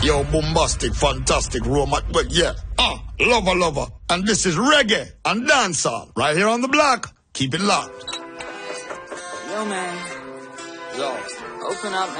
Yo, bombastic, fantastic, romantic, but yeah. Lover, lover. And this is reggae and dancehall right here on the block. Keep it locked. Yo, man. Yo. Open up, man.